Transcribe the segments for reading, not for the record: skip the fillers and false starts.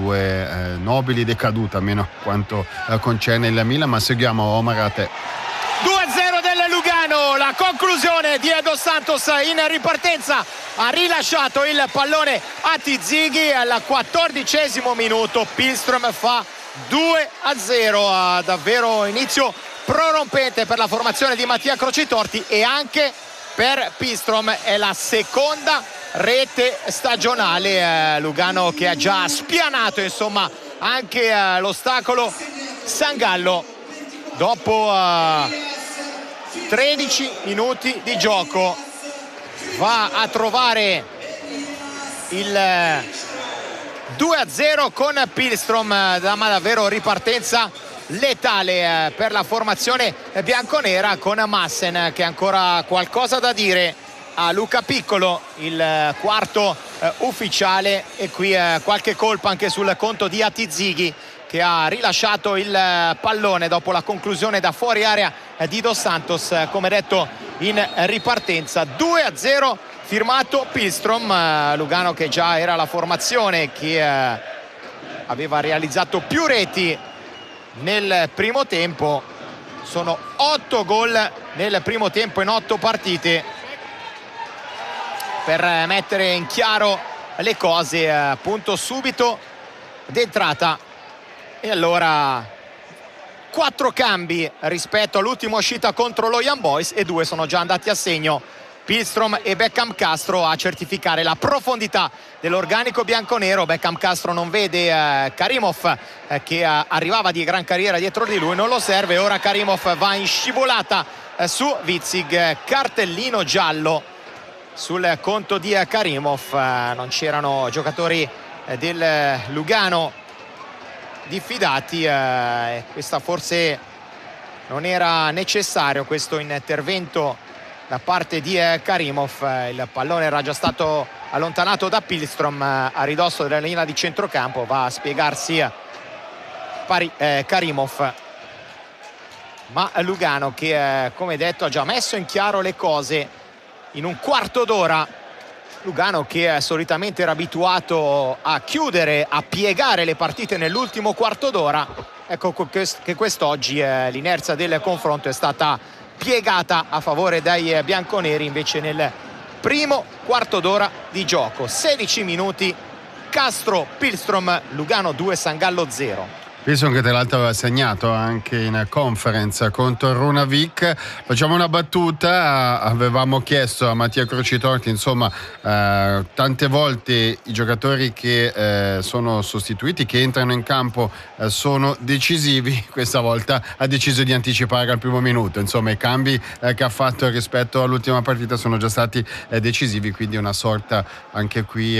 due nobili decadute, almeno quanto concerne il Milan. Ma seguiamo, Omar, a te. 2-0 del Lugano, la conclusione di Dos Santos in ripartenza, ha rilasciato il pallone a Tizighi al 14° minuto. Pihlström fa 2-0, davvero inizio prorompente per la formazione di Mattia Crocitorti, e anche per Pihlström è la seconda rete stagionale. Lugano che ha già spianato insomma anche l'ostacolo Sangallo dopo 13 minuti di gioco. Va a trovare il 2-0 con Pihlström, ma davvero ripartenza letale per la formazione bianconera, con Madsen che ha ancora qualcosa da dire a Luca Piccolo, il quarto ufficiale, e qui qualche colpa anche sul conto di Atizighi, che ha rilasciato il pallone dopo la conclusione da fuori area di Dos Santos, come detto in ripartenza. 2-0 firmato Pihlström. Lugano che già era la formazione che aveva realizzato più reti nel primo tempo. Sono 8 gol nel primo tempo in 8 partite, per mettere in chiaro le cose, appunto subito d'entrata. E allora 4 cambi rispetto all'ultima uscita contro lo Young Boys, e 2 sono già andati a segno. Pihlström e Beckham Castro a certificare la profondità dell'organico bianconero. Beckham Castro non vede Karimov che arrivava di gran carriera dietro di lui, non lo serve. Ora Karimov va in scivolata su Witzig, cartellino giallo sul conto di Karimov. Non c'erano giocatori del Lugano diffidati, questa forse non era necessario, questo intervento da parte di Karimov. Il pallone era già stato allontanato da Pihlström a ridosso della linea di centrocampo. Va a spiegarsi Karimov, ma Lugano che come detto ha già messo in chiaro le cose in un quarto d'ora. Lugano che solitamente era abituato a chiudere, a piegare le partite nell'ultimo quarto d'ora. Ecco che quest'oggi l'inerzia del confronto è stata piegata a favore dei bianconeri invece nel primo quarto d'ora di gioco. 16 minuti, Castro Pihlström, Lugano 2 Sangallo 0. Penso che tra l'altro aveva segnato anche in conference contro Runavik. Facciamo una battuta. Avevamo chiesto a Mattia Crocitorti, insomma, tante volte i giocatori che sono sostituiti, che entrano in campo, sono decisivi. Questa volta ha deciso di anticipare al primo minuto. Insomma, i cambi che ha fatto rispetto all'ultima partita sono già stati decisivi, quindi una sorta anche qui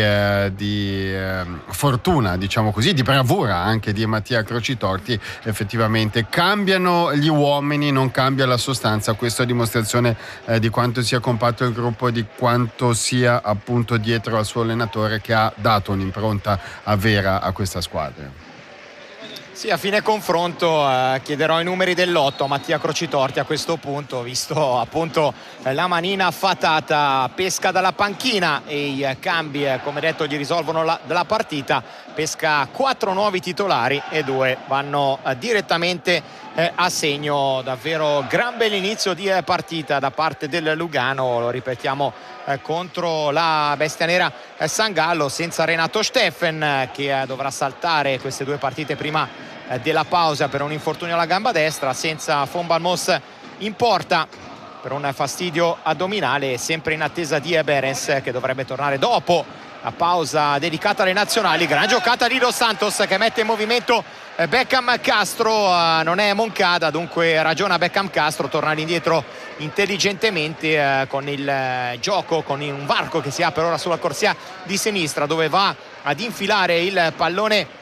di fortuna, diciamo così, di bravura anche di Mattia Crocitorti. Effettivamente cambiano gli uomini, non cambia la sostanza. Questa è dimostrazione di quanto sia compatto il gruppo e di quanto sia appunto dietro al suo allenatore, che ha dato un'impronta vera a questa squadra. Sì, a fine confronto chiederò i numeri dell'8 a Mattia Crocitorti a questo punto, visto appunto la manina affatata. Pesca dalla panchina e i cambi, come detto, gli risolvono la partita. Pesca 4 nuovi titolari e 2 vanno direttamente a segno. Davvero gran bell'inizio di partita da parte del Lugano, lo ripetiamo, contro la bestia nera Sangallo, senza Renato Steffen che dovrà saltare queste 2 partite prima della pausa per un infortunio alla gamba destra, senza Von Balmos in porta per un fastidio addominale, sempre in attesa di Berens che dovrebbe tornare dopo la pausa dedicata alle nazionali. Gran giocata di Dos Santos che mette in movimento Beckham Castro, non è Moncada, dunque ragiona Beckham Castro, torna indietro intelligentemente con il gioco, con un varco che si apre ora sulla corsia di sinistra, dove va ad infilare il pallone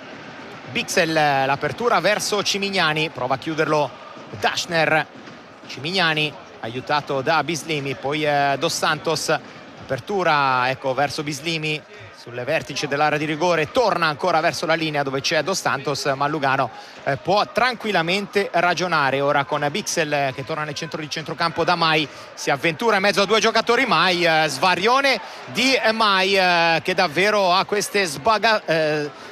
Bixel. L'apertura verso Cimignani, prova a chiuderlo Daschner. Cimignani aiutato da Bislimi, poi Dos Santos, apertura ecco verso Bislimi sul vertice dell'area di rigore, torna ancora verso la linea dove c'è Dos Santos, ma Lugano può tranquillamente ragionare ora con Bixel che torna nel centro di centrocampo da Mai, si avventura in mezzo a 2 giocatori. Mai, svarione di Mai che davvero ha queste